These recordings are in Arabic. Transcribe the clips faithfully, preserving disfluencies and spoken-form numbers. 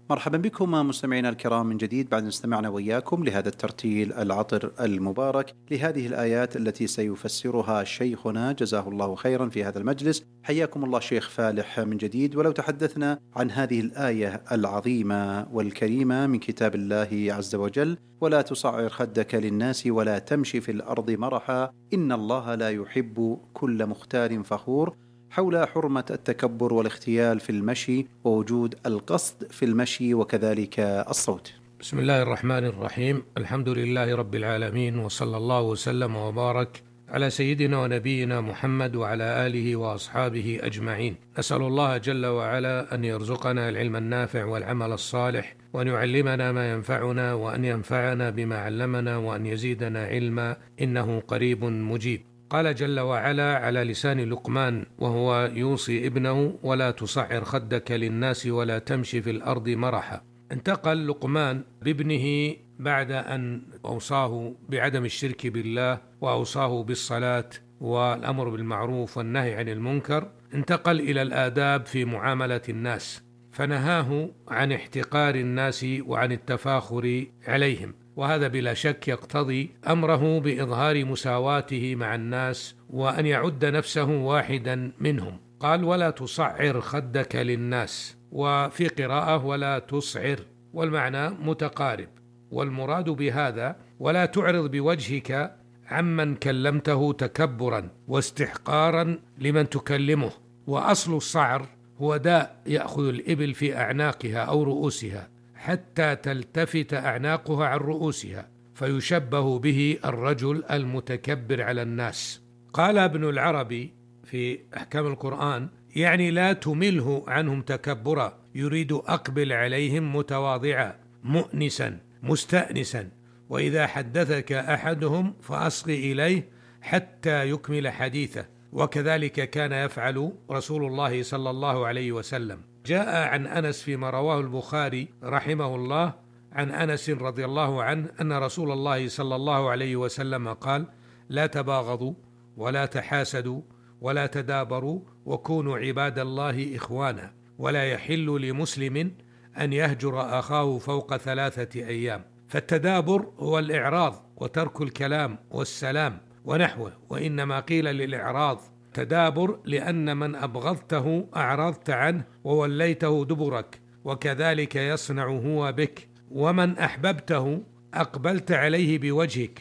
مرحبا بكم مستمعينا الكرام من جديد بعد أن استمعنا وإياكم لهذا الترتيل العطر المبارك لهذه الآيات التي سيفسرها شيخنا جزاه الله خيرا في هذا المجلس. حياكم الله شيخ فالح من جديد. ولو تحدثنا عن هذه الآية العظيمة والكريمة من كتاب الله عز وجل: ولا تصعر خدك للناس ولا تمشي في الأرض مرحا إن الله لا يحب كل مختال فخور، حول حرمة التكبر والاختيال في المشي ووجود القصد في المشي وكذلك الصوت. بسم الله الرحمن الرحيم. الحمد لله رب العالمين، وصلى الله وسلم وبارك على سيدنا ونبينا محمد وعلى آله وأصحابه أجمعين. أسأل الله جل وعلا أن يرزقنا العلم النافع والعمل الصالح، وأن يعلمنا ما ينفعنا، وأن ينفعنا بما علمنا، وأن يزيدنا علما، إنه قريب مجيب. قال جل وعلا على لسان لقمان وهو يوصي ابنه: ولا تصعر خدك للناس ولا تمشي في الأرض مرحا. انتقل لقمان بابنه بعد أن أوصاه بعدم الشرك بالله وأوصاه بالصلاة والأمر بالمعروف والنهي عن المنكر، انتقل إلى الآداب في معاملة الناس، فنهاه عن احتقار الناس وعن التفاخر عليهم، وهذا بلا شك يقتضي أمره بإظهار مساواته مع الناس وأن يعد نفسه واحدا منهم. قال: ولا تصعر خدك للناس، وفي قراءة ولا تصعر، والمعنى متقارب. والمراد بهذا: ولا تعرض بوجهك عمن كلمته تكبرا واستحقارا لمن تكلمه. وأصل الصعر هو داء يأخذ الإبل في أعناقها أو رؤوسها حتى تلتفت أعناقها عن رؤوسها، فيشبه به الرجل المتكبر على الناس. قال ابن العربي في أحكام القرآن: يعني لا تمله عنهم تكبرا، يريد أقبل عليهم متواضعا مؤنسا مستأنسا، وإذا حدثك أحدهم فأصغ إليه حتى يكمل حديثه. وكذلك كان يفعل رسول الله صلى الله عليه وسلم. جاء عن أنس فيما رواه البخاري رحمه الله عن أنس رضي الله عنه أن رسول الله صلى الله عليه وسلم قال: لا تباغضوا ولا تحاسدوا ولا تدابروا وكونوا عباد الله إخوانا، ولا يحل لمسلم أن يهجر أخاه فوق ثلاثة أيام. فالتدابر هو الإعراض وترك الكلام والسلام ونحوه، وإنما قيل للإعراض تدابر لأن من أبغضته أعرضت عنه ووليته دبرك، وكذلك يصنع هو بك. ومن أحببته أقبلت عليه بوجهك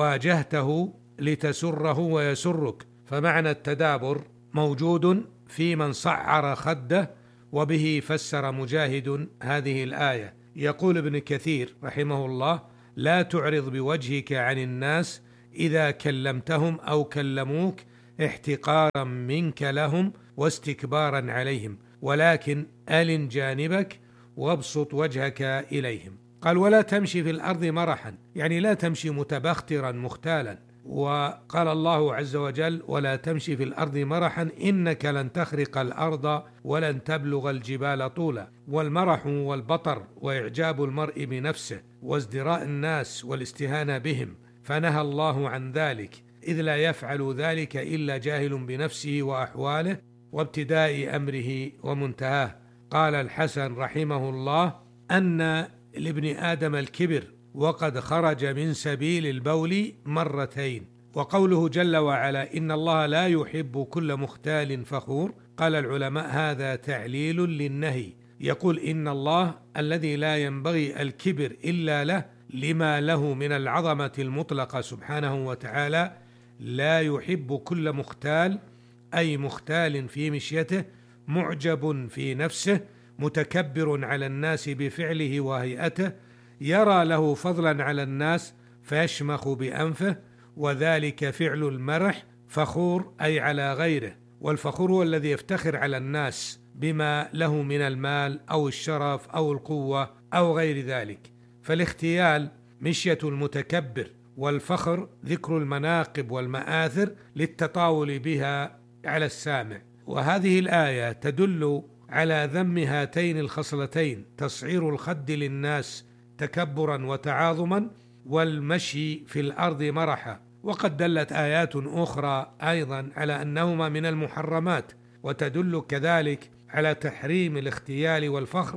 وواجهته لتسره ويسرك. فمعنى التدابر موجود في من صعر خده، وبه فسر مجاهد هذه الآية. يقول ابن كثير رحمه الله: لا تعرض بوجهك عن الناس إذا كلمتهم أو كلموك احتقارا منك لهم واستكبارا عليهم، ولكن ألن جانبك وابسط وجهك إليهم. قال: ولا تمشي في الأرض مرحا، يعني لا تمشي متبخترا مختالا. وقال الله عز وجل: ولا تمشي في الأرض مرحا إنك لن تخرق الأرض ولن تبلغ الجبال طولا. والمرح والبطر وإعجاب المرء بنفسه وازدراء الناس والاستهانة بهم، فنهى الله عن ذلك، إذ لا يفعل ذلك إلا جاهل بنفسه وأحواله وابتداء أمره ومنتهاه. قال الحسن رحمه الله: أن لابن آدم الكبر وقد خرج من سبيل البول مرتين. وقوله جل وعلا: إن الله لا يحب كل مختال فخور، قال العلماء: هذا تعليل للنهي. يقول إن الله الذي لا ينبغي الكبر إلا له لما له من العظمة المطلقة سبحانه وتعالى، لا يحب كل مختال، أي مختال في مشيته، معجب في نفسه، متكبر على الناس بفعله وهيئته، يرى له فضلا على الناس فيشمخ بأنفه، وذلك فعل المرح. فخور أي على غيره، والفخور هو الذي يفتخر على الناس بما له من المال أو الشرف أو القوة أو غير ذلك. فالاختيال مشية المتكبر، والفخر ذكر المناقب والمآثر للتطاول بها على السامع. وهذه الآية تدل على ذم هاتين الخصلتين: تصعير الخد للناس تكبرا وتعاظما، والمشي في الأرض مرحا. وقد دلت آيات أخرى أيضا على أنهما من المحرمات، وتدل كذلك على تحريم الاختيال والفخر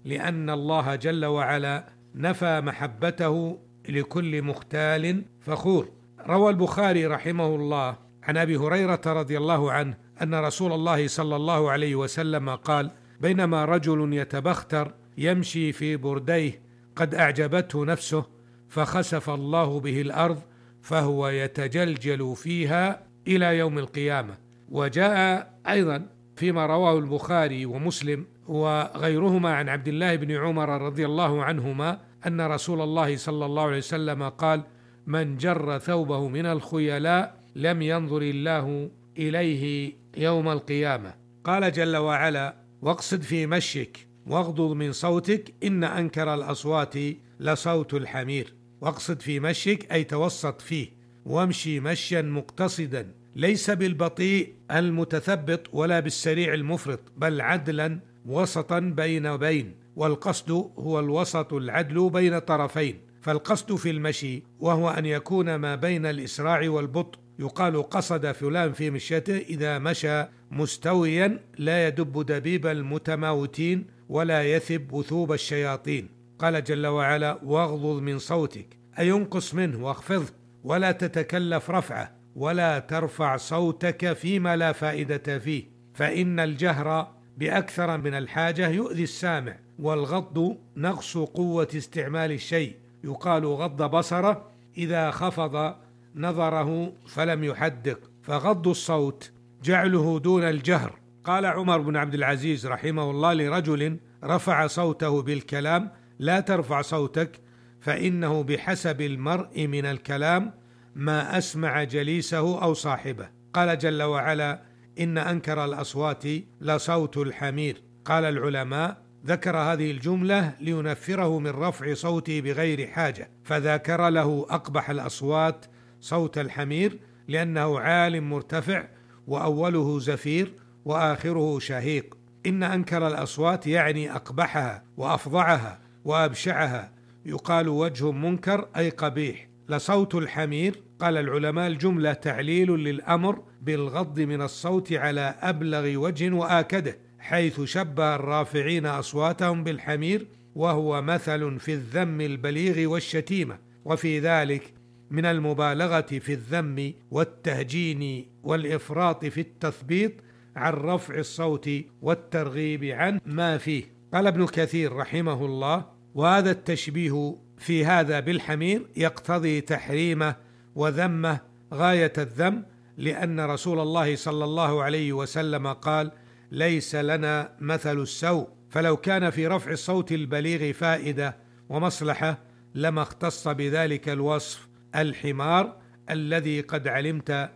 لأن الله جل وعلا نفى محبته لكل مختال فخور. روى البخاري رحمه الله عن أبي هريرة رضي الله عنه أن رسول الله صلى الله عليه وسلم قال: بينما رجل يتبختر يمشي في برديه قد أعجبته نفسه فخسف الله به الأرض فهو يتجلجل فيها إلى يوم القيامة. وجاء أيضا فيما رواه البخاري ومسلم وغيرهما عن عبد الله بن عمر رضي الله عنهما أن رسول الله صلى الله عليه وسلم قال: من جر ثوبه من الخيلاء لم ينظر الله إليه يوم القيامة. قال جل وعلا: واقصد في مشيك واغضض من صوتك إن أنكر الأصوات لصوت الحمير. واقصد في مشيك أي توسط فيه، وامشي مشيا مقتصدا ليس بالبطيء المتثبط ولا بالسريع المفرط، بل عدلا وسطا بين وبين، والقصد هو الوسط العدل بين طرفين. فالقصد في المشي وهو أن يكون ما بين الإسراع والبطء. يقال قصد فلان في مشيته إذا مشى مستويا لا يدب دبيب المتماوتين ولا يثب وثوب الشياطين. قال جل وعلا: واغضض من صوتك أي ينقص منه واخفضه ولا تتكلف رفعه ولا ترفع صوتك فيما لا فائدة فيه، فإن الجهر بأكثر من الحاجة يؤذي السامع، والغض نقص قوة استعمال الشيء. يقال غض بصره إذا خفض نظره فلم يحدق، فغض الصوت جعله دون الجهر. قال عمر بن عبد العزيز رحمه الله لرجل رفع صوته بالكلام: لا ترفع صوتك فإنه بحسب المرء من الكلام ما أسمع جليسه أو صاحبه. قال جل وعلا: إن أنكر الأصوات لصوت الحمير. قال العلماء: ذكر هذه الجملة لينفره من رفع صوته بغير حاجة، فذكر له أقبح الأصوات صوت الحمير لأنه عال مرتفع وأوله زفير وآخره شهيق. إن أنكر الأصوات يعني أقبحها وأفظعها وأبشعها. يقال وجه منكر أي قبيح. لصوت الحمير، قال العلماء الجملة تعليل للأمر بالغض من الصوت على أبلغ وجه وآكده، حيث شبه الرافعين أصواتهم بالحمير، وهو مثل في الذم البليغ والشتيمة، وفي ذلك من المبالغة في الذم والتهجين والإفراط في التثبيط عن رفع الصوت والترغيب عن ما فيه. قال ابن كثير رحمه الله: وهذا التشبيه في هذا بالحمير يقتضي تحريمه وذمه غاية الذم، لأن رسول الله صلى الله عليه وسلم قال: ليس لنا مثل السوء. فلو كان في رفع الصوت البليغ فائدة ومصلحة لما اختص بذلك الوصف الحمار الذي قد علمت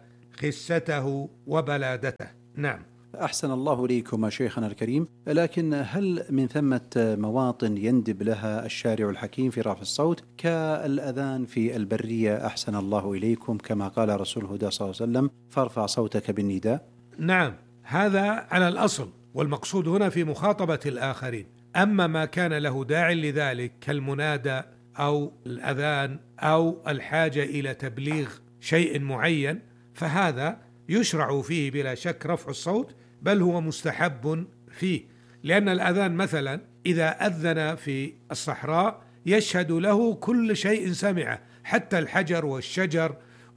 خسته وبلادته. نعم. أحسن الله إليكم شيخنا الكريم، لكن هل من ثمة مواطن يندب لها الشارع الحكيم في رفع الصوت كالأذان في البرية أحسن الله إليكم، كما قال رسول الهدى صلى الله عليه وسلم: فارفع صوتك بالنداء؟ نعم، هذا على الأصل، والمقصود هنا في مخاطبة الآخرين. أما ما كان له داع لذلك كالمنادى أو الأذان أو الحاجة إلى تبليغ شيء معين فهذا يشرع فيه بلا شك رفع الصوت، بل هو مستحب فيه، لأن الأذان مثلا إذا أذن في الصحراء يشهد له كل شيء سمعه، حتى الحجر والشجر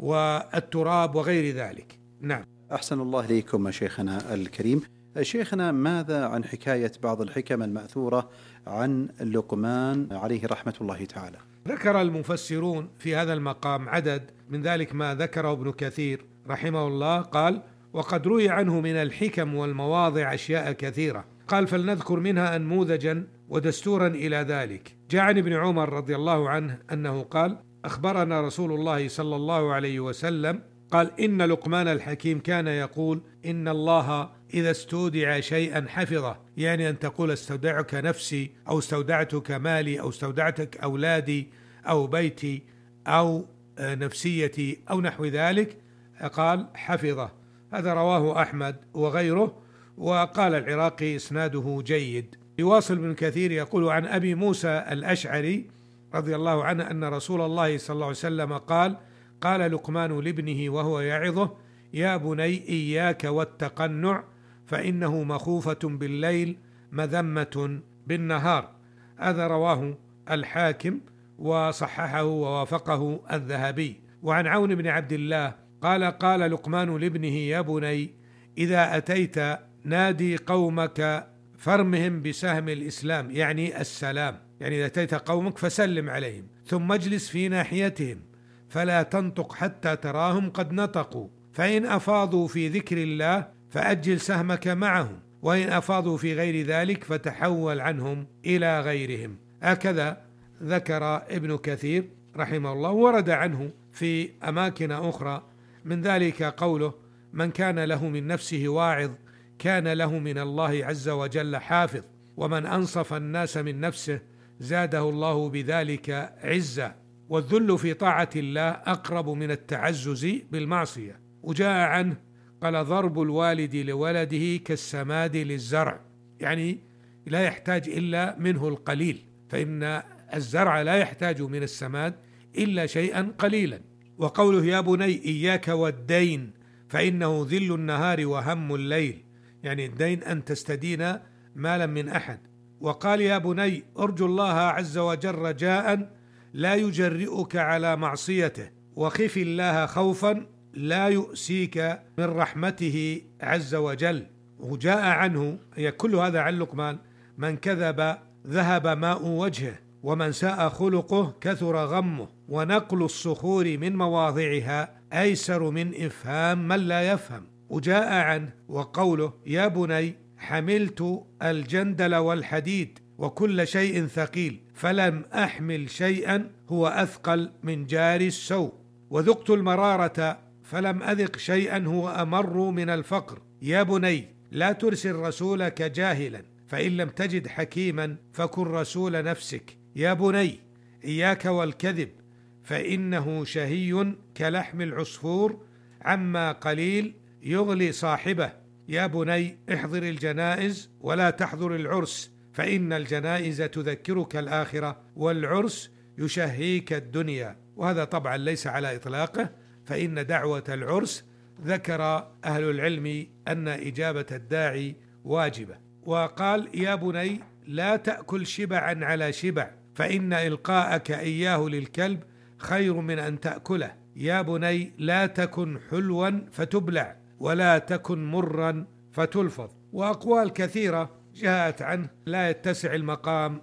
والتراب وغير ذلك. نعم. أحسن الله إليكم شيخنا الكريم. شيخنا، ماذا عن حكاية بعض الحكم المأثورة عن لقمان عليه رحمة الله تعالى؟ ذكر المفسرون في هذا المقام عدد من ذلك ما ذكره ابن كثير رحمه الله. قال: وقد روي عنه من الحكم والمواضع أشياء كثيرة. قال: فلنذكر منها أنموذجا ودستورا إلى ذلك. جاء عن ابن عمر رضي الله عنه أنه قال: أخبرنا رسول الله صلى الله عليه وسلم قال: إن لقمان الحكيم كان يقول: إن الله إذا استودع شيئا حفظه، يعني أن تقول استودعك نفسي أو استودعتك مالي أو استودعتك أولادي أو بيتي أو نفسيتي أو نحو ذلك، قال حفظه. هذا رواه أحمد وغيره، وقال العراقي إسناده جيد. يواصل ابن كثير يقول عن أبي موسى الأشعري رضي الله عنه أن رسول الله صلى الله عليه وسلم قال: قال لقمان لابنه وهو يعظه: يا بني إياك والتقنع، فإنه مخوفة بالليل مذمة بالنهار. هذا رواه الحاكم وصححه ووافقه الذهبي. وعن عون بن عبد الله قال قال لقمان لابنه يا بني إذا أتيت نادي قومك فارمهم بسهم الإسلام، يعني السلام، يعني إذا أتيت قومك فسلم عليهم، ثم اجلس في ناحيتهم فلا تنطق حتى تراهم قد نطقوا، فإن أفاضوا في ذكر الله فأجل سهمك معهم، وإن أفاضوا في غير ذلك فتحول عنهم إلى غيرهم. هكذا ذكر ابن كثير رحمه الله. ورد عنه في أماكن أخرى من ذلك قوله من كان له من نفسه واعظ كان له من الله عز وجل حافظ، ومن أنصف الناس من نفسه زاده الله بذلك عزا، والذل في طاعة الله أقرب من التعزز بالمعصية. وجاء عنه قال ضرب الوالد لولده كالسماد للزرع، يعني لا يحتاج إلا منه القليل، فإن الزرع لا يحتاج من السماد إلا شيئا قليلا. وقوله يا بني إياك والدين فإنه ذل النهار وهم الليل، يعني الدين أن تستدين مالا من أحد. وقال يا بني أرجو الله عز وجل رجاء لا يجرئك على معصيته، وخف الله خوفا لا يؤسيك من رحمته عز وجل. وجاء عنه، هي كل هذا عن لقمان، من كذب ذهب ماء وجهه، ومن ساء خلقه كثر غمه، ونقل الصخور من مواضعها أيسر من إفهام من لا يفهم. وجاء عنه وقوله يا بني حملت الجندل والحديد وكل شيء ثقيل فلم أحمل شيئا هو أثقل من جاري السوء، وذقت المرارة فلم أذق شيئا هو أمر من الفقر. يا بني لا ترسل رسولك جاهلا، فإن لم تجد حكيما فكن رسول نفسك. يا بني إياك والكذب فإنه شهي كلحم العصفور عما قليل يغلي صاحبه. يا بني احضر الجنائز ولا تحضر العرس، فإن الجنائز تذكرك الآخرة والعرس يشهيك الدنيا. وهذا طبعا ليس على إطلاقه، فإن دعوة العرس ذكر أهل العلم أن إجابة الداعي واجبة. وقال يا بني لا تأكل شبعا على شبع، فإن إلقاءك إياه للكلب خير من أن تأكله. يا بني لا تكن حلوا فتبلع، ولا تكن مرا فتلفظ. وأقوال كثيرة جاءت عنه لا يتسع المقام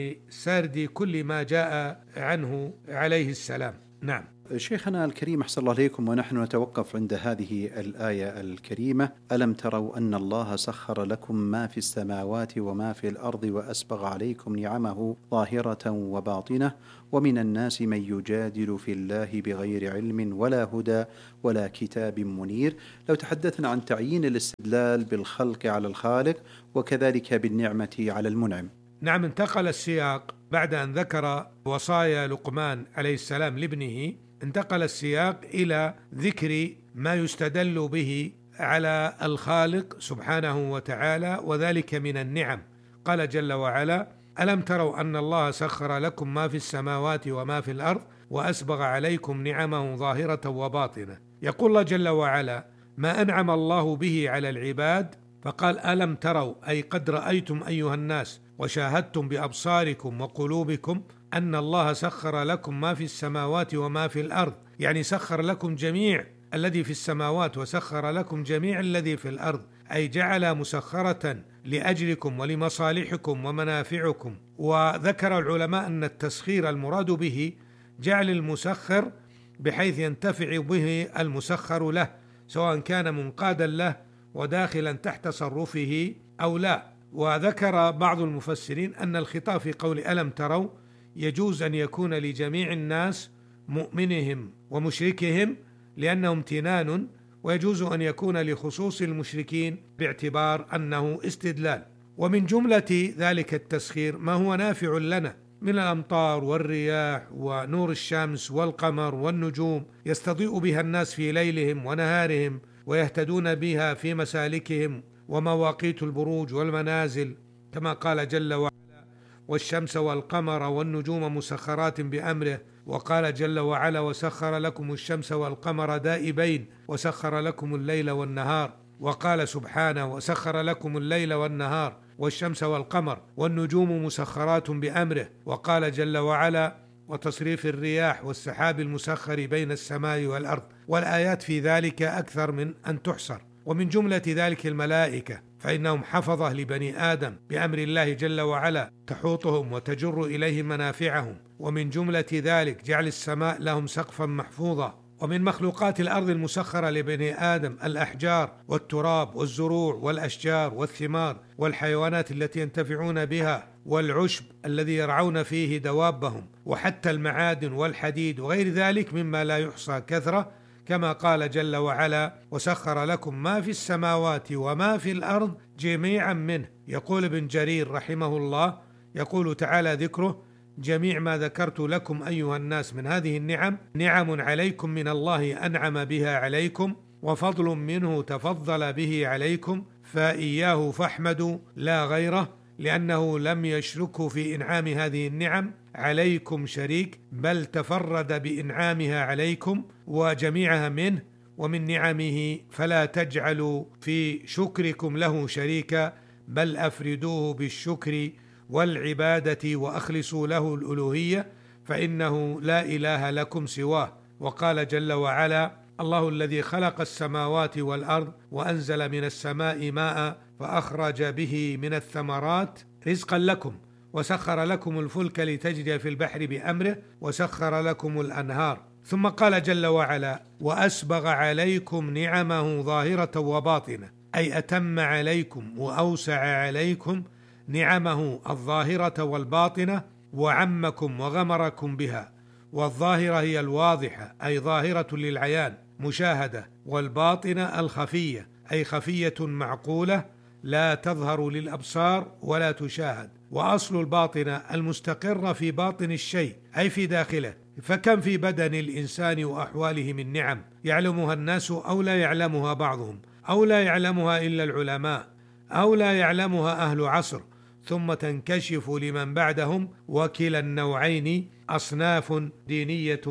لسرد كل ما جاء عنه عليه السلام. نعم. شيخنا الكريم أحسن الله عليكم، ونحن نتوقف عند هذه الآية الكريمة: ألم تروا أن الله سخر لكم ما في السماوات وما في الأرض وأسبغ عليكم نعمه ظاهرة وباطنة ومن الناس من يجادل في الله بغير علم ولا هدى ولا كتاب منير. لو تحدثنا عن تعيين الاستدلال بالخلق على الخالق وكذلك بالنعمة على المنعم. نعم. انتقل السياق بعد أن ذكر وصايا لقمان عليه السلام لابنه، انتقل السياق إلى ذكر ما يستدل به على الخالق سبحانه وتعالى، وذلك من النعم. قال جل وعلا: ألم تروا أن الله سخر لكم ما في السماوات وما في الأرض وأسبغ عليكم نعمه ظاهرة وباطنة. يقول الله جل وعلا ما أنعم الله به على العباد، فقال ألم تروا، أي قد رأيتم أيها الناس وشاهدتم بأبصاركم وقلوبكم أن الله سخر لكم ما في السماوات وما في الأرض، يعني سخر لكم جميع الذي في السماوات وسخر لكم جميع الذي في الأرض، أي جعل مسخرة لأجلكم ولمصالحكم ومنافعكم. وذكر العلماء أن التسخير المراد به جعل المسخر بحيث ينتفع به المسخر له، سواء كان منقادا له وداخلا تحت تصرفه أو لا. وذكر بعض المفسرين أن الخطاب في قول ألم تروا يجوز أن يكون لجميع الناس مؤمنهم ومشركهم لأنه امتنان، ويجوز أن يكون لخصوص المشركين باعتبار أنه استدلال. ومن جملة ذلك التسخير ما هو نافع لنا من الأمطار والرياح ونور الشمس والقمر والنجوم يستضيء بها الناس في ليلهم ونهارهم ويهتدون بها في مسالكهم ومواقيت البروج والمنازل، كما قال جل وعلا والشمس والقمر والنجوم مسخرات بأمره. وقال جل وعلا وسخر لكم الشمس والقمر دائبين وسخر لكم الليل والنهار. وقال سبحانه وسخر لكم الليل والنهار والشمس والقمر والنجوم مسخرات بأمره. وقال جل وعلا: وتصريف الرياح والسحاب المسخر بين السماء والأرض. والآيات في ذلك أكثر من أن تحصر. ومن جملة ذلك الملائكة، فإنهم حفظة لبني آدم بأمر الله جل وعلا، تحوطهم وتجر إليهم منافعهم. ومن جملة ذلك جعل السماء لهم سقفا محفوظا. ومن مخلوقات الأرض المسخرة لبني آدم الأحجار والتراب والزروع والأشجار والثمار والحيوانات التي ينتفعون بها، والعشب الذي يرعون فيه دوابهم، وحتى المعادن والحديد وغير ذلك مما لا يحصى كثرة، كما قال جل وعلا: وسخر لكم ما في السماوات وما في الأرض جميعا منه. يقول ابن جرير رحمه الله، يقول تعالى ذكره: جميع ما ذكرت لكم أيها الناس من هذه النعم نعم عليكم من الله أنعم بها عليكم، وفضل منه تفضل به عليكم، فإياه فاحمدوا لا غيره، لأنه لم يشركوا في إنعام هذه النعم عليكم شريك، بل تفرد بإنعامها عليكم وجميعها منه ومن نعمه، فلا تجعلوا في شكركم له شريكا، بل أفردوه بالشكر والعبادة وأخلصوا له الألوهية، فإنه لا إله لكم سواه. وقال جل وعلا: الله الذي خلق السماوات والأرض وأنزل من السماء ماء فأخرج به من الثمرات رزقا لكم، وسخر لكم الفلك لتجري في البحر بأمره، وسخر لكم الأنهار. ثم قال جل وعلا: وأسبغ عليكم نعمه ظاهرة وباطنة، أي أتم عليكم وأوسع عليكم نعمه الظاهرة والباطنة، وعمكم وغمركم بها. والظاهرة هي الواضحة، أي ظاهرة للعيان مشاهدة، والباطنة الخفية، أي خفية معقولة لا تظهر للأبصار ولا تشاهد. وأصل الباطنة المستقرة في باطن الشيء، أي في داخله. فكم في بدن الإنسان وأحواله من نعم يعلمها الناس أو لا يعلمها بعضهم، أو لا يعلمها إلا العلماء، أو لا يعلمها أهل عصر، ثم تنكشف لمن بعدهم. وكلا النوعين أصناف دينية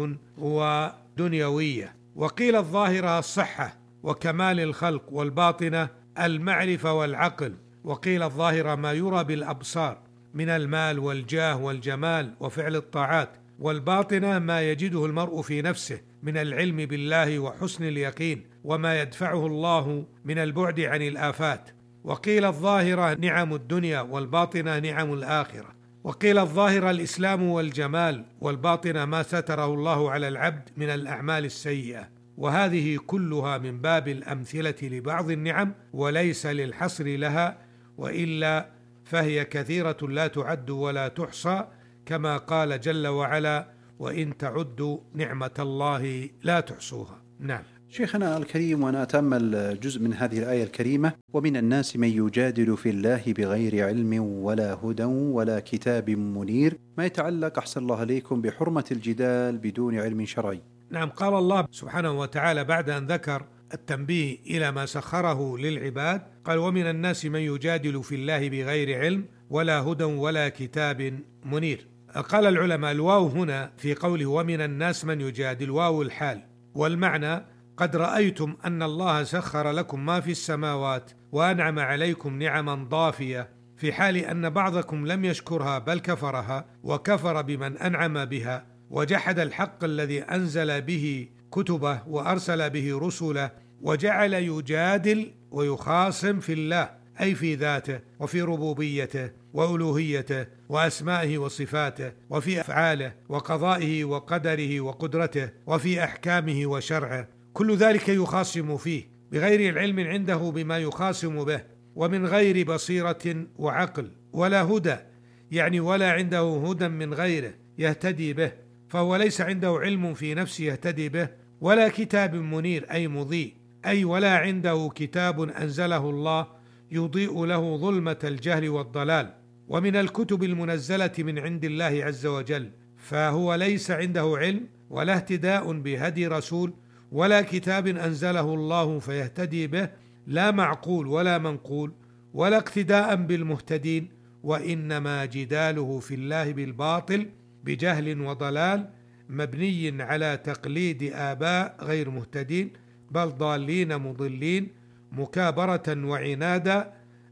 ودنيوية. وقيل الظاهرة الصحة وكمال الخلق، والباطنة المعرفة والعقل. وقيل الظاهرة ما يرى بالأبصار من المال والجاه والجمال وفعل الطاعات، والباطنة ما يجده المرء في نفسه من العلم بالله وحسن اليقين، وما يدفعه الله من البعد عن الآفات. وقيل الظاهرة نعم الدنيا، والباطنة نعم الآخرة. وقيل الظاهرة الإسلام والجمال، والباطنة ما ستره الله على العبد من الأعمال السيئة. وهذه كلها من باب الأمثلة لبعض النعم، وليس للحصر لها، وإلا فهي كثيرة لا تعد ولا تحصى، كما قال جل وعلا: وإن تعدوا نعمة الله لا تحصوها. نعم. شيخنا الكريم، وأنا أتأمل جزء من هذه الآية الكريمة: ومن الناس من يجادل في الله بغير علم ولا هدى ولا كتاب منير، ما يتعلق أحسن الله عليكم بحرمة الجدال بدون علم شرعي. نعم، قال الله سبحانه وتعالى بعد أن ذكر التنبيه إلى ما سخره للعباد، قال: ومن الناس من يجادل في الله بغير علم ولا هدى ولا كتاب منير. قال العلماء: الواو هنا في قوله ومن الناس من يجادل واو الحال، والمعنى: قد رأيتم أن الله سخر لكم ما في السماوات وأنعم عليكم نعما ضافية، في حال أن بعضكم لم يشكرها بل كفرها، وكفر بمن أنعم بها، وجحد الحق الذي أنزل به كتبه وأرسل به رسله، وجعل يجادل ويخاصم في الله، أي في ذاته وفي ربوبيته وألوهيته وأسمائه وصفاته، وفي أفعاله وقضائه وقدره وقدرته، وفي أحكامه وشرعه. كل ذلك يخاصم فيه بغير علم عنده بما يخاصم به، ومن غير بصيرة وعقل، ولا هدى، يعني ولا عنده هدى من غيره يهتدي به، فهو ليس عنده علم في نفسه يهتدي به، ولا كتاب منير أي مضيء، أي ولا عنده كتاب أنزله الله يضيء له ظلمة الجهل والضلال. ومن الكتب المنزلة من عند الله عز وجل، فهو ليس عنده علم ولا اهتداء بهدي رسول ولا كتاب أنزله الله فيهتدي به، لا معقول ولا منقول، ولا اقتداء بالمهتدين، وإنما جداله في الله بالباطل بجهل وضلال، مبني على تقليد آباء غير مهتدين بل ضالين مضلين، مكابرة وعنادا،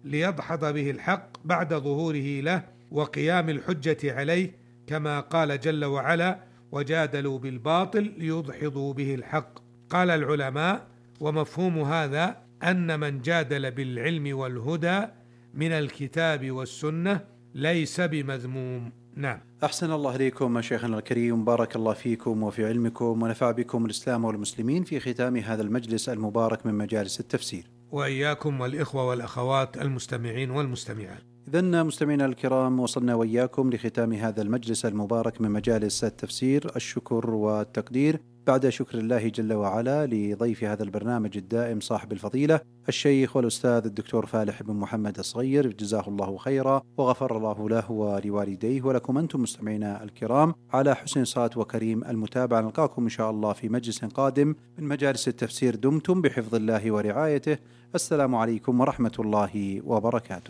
ليدحض به الحق بعد ظهوره له وقيام الحجة عليه، كما قال جل وعلا: وجادلوا بالباطل ليدحضوا به الحق. قال العلماء: ومفهوم هذا أن من جادل بالعلم والهدى من الكتاب والسنة ليس بمذموم. نعم. أحسن الله إليكم شيخنا الكريم، بارك الله فيكم وفي علمكم، ونفع بكم الإسلام والمسلمين في ختام هذا المجلس المبارك من مجالس التفسير. وإياكم والإخوة والأخوات المستمعين والمستمعات. إذن مستمعينا الكرام، وصلنا وإياكم لختام هذا المجلس المبارك من مجالس التفسير. الشكر والتقدير بعد شكر الله جل وعلا لضيف هذا البرنامج الدائم صاحب الفضيلة الشيخ والأستاذ الدكتور فالح بن محمد الصغير، جزاه الله خيرا وغفر الله له ولوالديه ولكم أنتم مستمعينا الكرام على حسن صوت وكريم المتابعة. نلقاكم إن شاء الله في مجلس قادم من مجالس التفسير. دمتم بحفظ الله ورعايته. السلام عليكم ورحمة الله وبركاته.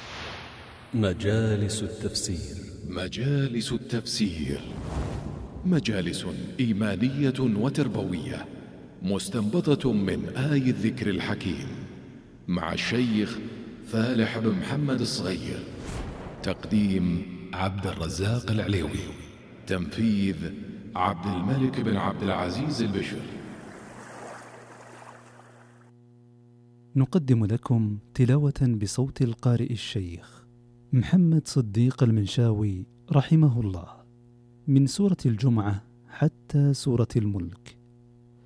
مجالس التفسير. مجالس التفسير مجالس إيمانية وتربوية مستنبطة من آي الذكر الحكيم مع الشيخ فالح بن محمد الصغير. تقديم عبد الرزاق العليوي. تنفيذ عبد الملك بن عبد العزيز البشر. نقدم لكم تلاوة بصوت القارئ الشيخ محمد صديق المنشاوي رحمه الله من سورة الجمعة حتى سورة الملك